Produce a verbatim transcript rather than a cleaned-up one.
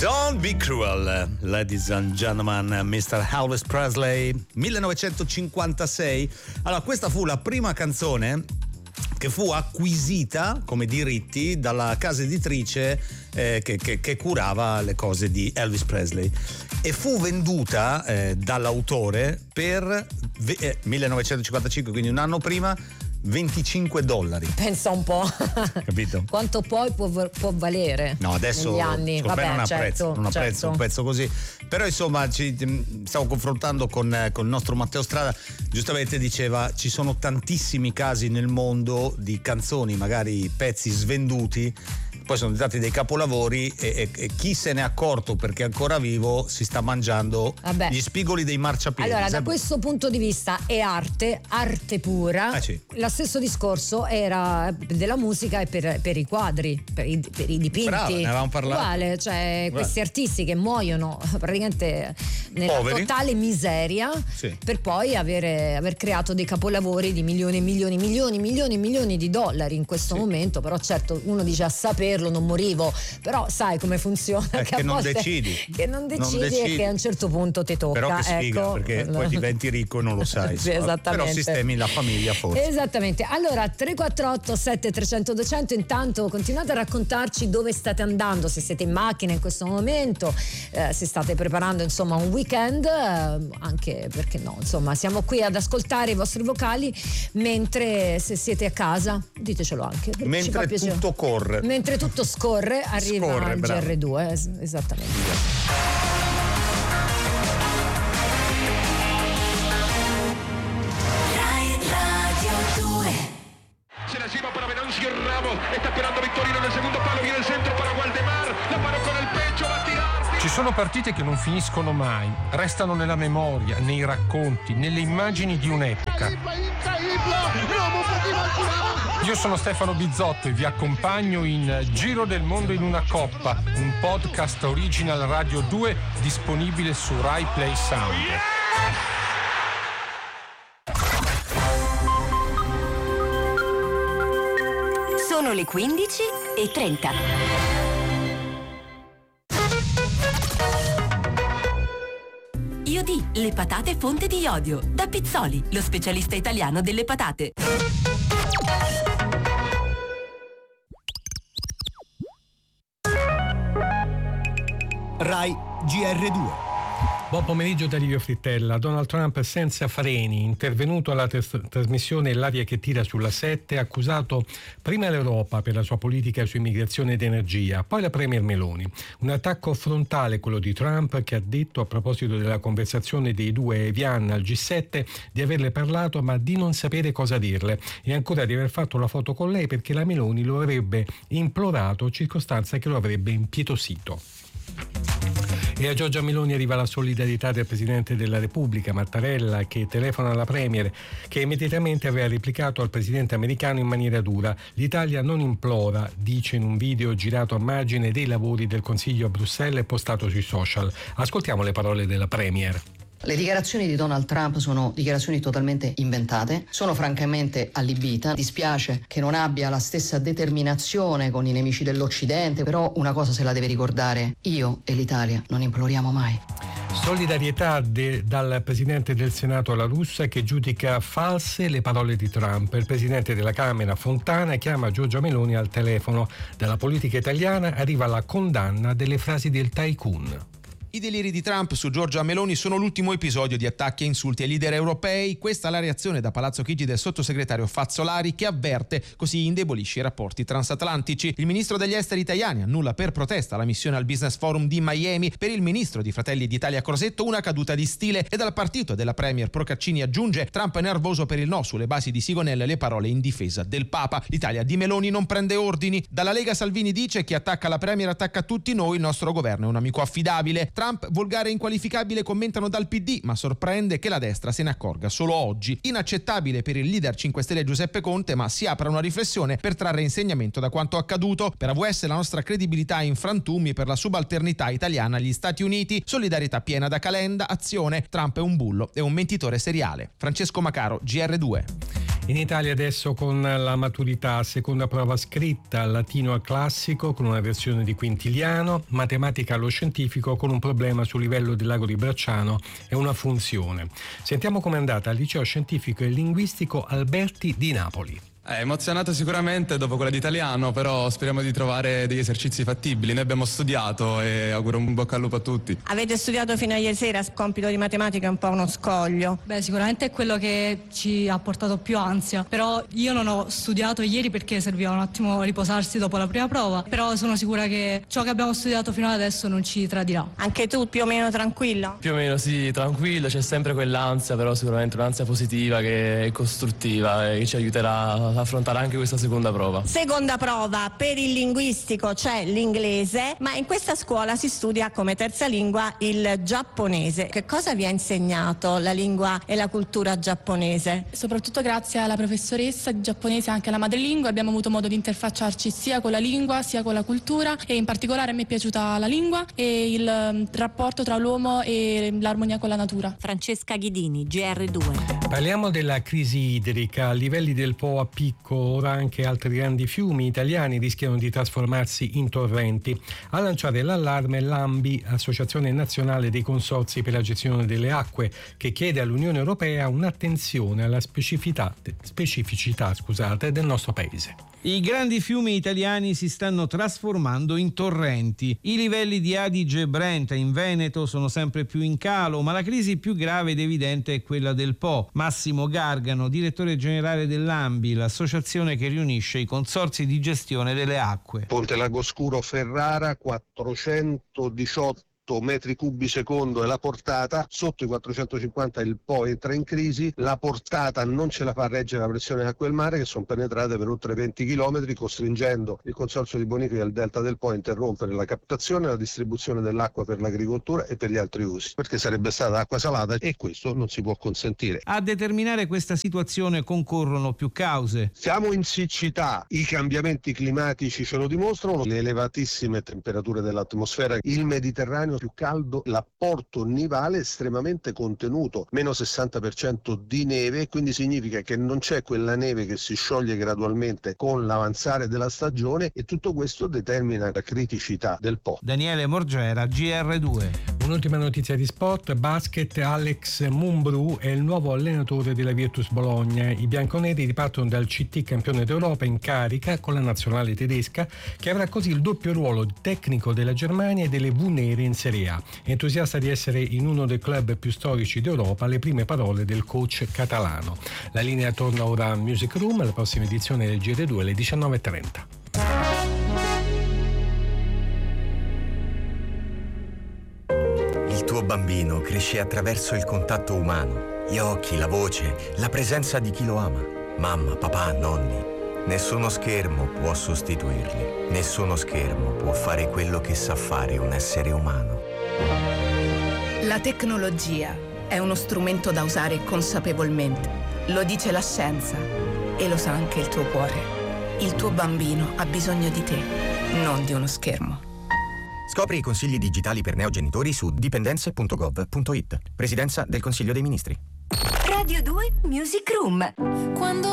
Don't be cruel, ladies and gentlemen, mister Elvis Presley, millenovecentocinquantasei. Allora, questa fu la prima canzone che fu acquisita come diritti dalla casa editrice eh, che, che, che curava le cose di Elvis Presley e fu venduta eh, dall'autore per eh, millenovecentocinquantacinque, quindi un anno prima, venticinque dollari. Pensa un po'. Capito? Quanto poi può, può valere. No, adesso negli anni. Vabbè, non apprezzo, certo, non apprezzo certo. un pezzo così. Però insomma ci stavo confrontando con, con il nostro Matteo Strada, giustamente diceva ci sono tantissimi casi nel mondo di canzoni, magari pezzi svenduti, poi sono diventati dei capolavori e, e, e chi se n'è accorto perché è ancora vivo si sta mangiando Vabbè. gli spigoli dei marciapiedi. Allora, sempre. da questo punto di vista è arte, arte pura. Ah, sì. Lo stesso discorso era della musica e per, per i quadri, per i, per i dipinti. Brava, ne avevamo parlato. Uguale, cioè Guarda. questi artisti che muoiono praticamente nella Poveri. totale miseria, Sì. per poi avere, aver creato dei capolavori di milioni e milioni, milioni, milioni, milioni di dollari in questo Sì. momento. Però certo uno dice a saperlo non morivo, però sai come funziona, Eh, che, che a non volte, decidi. che non decidi, Non decidi. e che a un certo punto ti tocca. Però che sfiga, ecco. perché poi diventi ricco e non lo sai. Sì, insomma. esattamente. Però sistemi la famiglia forse. Esattamente. Allora tre quattro otto sette tre zero zero due zero zero, intanto continuate a raccontarci dove state andando, se siete in macchina in questo momento, eh, se state preparando insomma un weekend, eh, anche perché no, insomma siamo qui ad ascoltare i vostri vocali, mentre se siete a casa ditecelo anche, ci fa Mentre piacere. tutto corre. Mentre tutto scorre arriva Scorre, il bravo. G R due, es- esattamente. Se la lleva para Venancio Ramos, está esperando Victorino nel secondo palo, viene il centro para Waldemar, la paró con il pecho, va a tirar. Ci sono partite che non finiscono mai, restano nella memoria, nei racconti, nelle immagini di un'epoca. Io sono Stefano Bizzotto e vi accompagno in Giro del Mondo in una coppa, un podcast original Radio due disponibile su Rai Play Sound. Sono le quindici e trenta. Iodi, le patate fonte di iodio. Da Pizzoli, lo specialista italiano delle patate. Rai G R due. Buon pomeriggio da Livio Frittella. Donald Trump senza freni, intervenuto alla tes- trasmissione L'aria che tira sulla sette, ha accusato prima l'Europa per la sua politica su immigrazione ed energia, poi la Premier Meloni. Un attacco frontale quello di Trump, che ha detto a proposito della conversazione dei due Evian al G sette di averle parlato ma di non sapere cosa dirle, e ancora di aver fatto la foto con lei perché la Meloni lo avrebbe implorato, circostanza che lo avrebbe impietosito. E a Giorgia Meloni arriva la solidarietà del Presidente della Repubblica, Mattarella, che telefona alla Premier, che immediatamente aveva replicato al Presidente americano in maniera dura. L'Italia non implora, dice in un video girato a margine dei lavori del Consiglio a Bruxelles e postato sui social. Ascoltiamo le parole della Premier. Le dichiarazioni di Donald Trump sono dichiarazioni totalmente inventate, sono francamente allibita, dispiace che non abbia la stessa determinazione con i nemici dell'Occidente, però una cosa se la deve ricordare: io e l'Italia non imploriamo mai. Solidarietà de, dal Presidente del Senato La Russa, che giudica false le parole di Trump. Il Presidente della Camera Fontana chiama Giorgia Meloni al telefono. Dalla politica italiana arriva la condanna delle frasi del tycoon. I deliri di Trump su Giorgia Meloni sono l'ultimo episodio di attacchi e insulti ai leader europei. Questa è la reazione da Palazzo Chigi del sottosegretario Fazzolari, che avverte così indebolisce i rapporti transatlantici. Il ministro degli esteri italiani annulla per protesta la missione al Business Forum di Miami. Per il ministro di Fratelli d'Italia Crosetto una caduta di stile, e dal partito della Premier Procaccini aggiunge: Trump è nervoso per il no sulle basi di Sigonella e le parole in difesa del Papa. L'Italia di Meloni non prende ordini. Dalla Lega Salvini dice: chi attacca la Premier attacca tutti noi, il nostro governo è un amico affidabile. Trump volgare e inqualificabile, commentano dal P D, ma sorprende che la destra se ne accorga solo oggi. Inaccettabile per il leader cinque Stelle Giuseppe Conte, ma si apre una riflessione per trarre insegnamento da quanto accaduto. Per A V S la nostra credibilità è in frantumi per la subalternità italiana agli Stati Uniti. Solidarietà piena da Calenda, azione. Trump è un bullo e un mentitore seriale. Francesco Macaro, G R due. In Italia adesso con la maturità, seconda prova scritta, latino al classico con una versione di quintiliano, matematica allo scientifico con un problema sul livello del lago di Bracciano e una funzione. Sentiamo com'è andata al liceo scientifico e linguistico Alberti di Napoli. È emozionato sicuramente dopo quella di italiano, però speriamo di trovare degli esercizi fattibili. Noi abbiamo studiato e auguro un bocca al lupo a tutti. Avete studiato fino a ieri sera, il compito di matematica è un po' uno scoglio. Beh, sicuramente è quello che ci ha portato più ansia, però io non ho studiato ieri perché serviva un attimo riposarsi dopo la prima prova, però sono sicura che ciò che abbiamo studiato fino ad adesso non ci tradirà. Anche tu più o meno tranquillo? Più o meno sì, tranquillo, c'è sempre quell'ansia, però sicuramente un'ansia positiva che è costruttiva e che ci aiuterà affrontare anche questa seconda prova. Seconda prova, per il linguistico c'è l'inglese, ma in questa scuola si studia come terza lingua il giapponese. Che cosa vi ha insegnato la lingua e la cultura giapponese? Soprattutto grazie alla professoressa di giapponese e anche alla madrelingua abbiamo avuto modo di interfacciarci sia con la lingua sia con la cultura, e in particolare a me è piaciuta la lingua e il rapporto tra l'uomo e l'armonia con la natura. Francesca Ghidini, G R due. Parliamo della crisi idrica. A livelli del Po a picco ora anche altri grandi fiumi italiani rischiano di trasformarsi in torrenti. A lanciare l'allarme l'ANBI, Associazione Nazionale dei Consorzi per la Gestione delle Acque, che chiede all'Unione Europea un'attenzione alla specificità, specificità scusate, del nostro paese. I grandi fiumi italiani si stanno trasformando in torrenti. I livelli di Adige e Brenta in Veneto sono sempre più in calo, ma la crisi più grave ed evidente è quella del Po. Massimo Gargano, direttore generale dell'ANBI, l'associazione che riunisce i consorzi di gestione delle acque. Ponte Lagoscuro Ferrara, quattrocentodiciotto metri cubi secondo è la portata, sotto i quattrocentocinquanta il Po entra in crisi, la portata non ce la fa a reggere la pressione d'acqua del mare, che sono penetrate per oltre venti chilometri, costringendo il consorzio di bonifica del delta del Po a interrompere la captazione e la distribuzione dell'acqua per l'agricoltura e per gli altri usi, perché sarebbe stata acqua salata e questo non si può consentire. A determinare questa situazione concorrono più cause. Siamo in siccità, i cambiamenti climatici ce lo dimostrano, le elevatissime temperature dell'atmosfera, il Mediterraneo più caldo, l'apporto nivale estremamente contenuto, meno sessanta per cento di neve, quindi significa che non c'è quella neve che si scioglie gradualmente con l'avanzare della stagione, e tutto questo determina la criticità del Po. Daniele Morgera, G R due. Un'ultima notizia di sport: basket. Alex Mumbrú è il nuovo allenatore della Virtus Bologna. I bianconeri ripartono dal C T campione d'Europa in carica con la nazionale tedesca, che avrà così il doppio ruolo di tecnico della Germania e delle V nere in Serie A. Entusiasta di essere in uno dei club più storici d'Europa, le prime parole del coach catalano. La linea torna ora a Music Room, la prossima edizione del G R due alle diciannove e trenta. Il tuo bambino cresce attraverso il contatto umano, gli occhi, la voce, la presenza di chi lo ama. Mamma, papà, nonni. Nessuno schermo può sostituirli. Nessuno schermo può fare quello che sa fare un essere umano. La tecnologia è uno strumento da usare consapevolmente. Lo dice la scienza e lo sa anche il tuo cuore. Il tuo bambino ha bisogno di te, non di uno schermo. Scopri i consigli digitali per neogenitori su dipendenze punto gov punto it. Presidenza del Consiglio dei Ministri. Radio due Music Room. Quando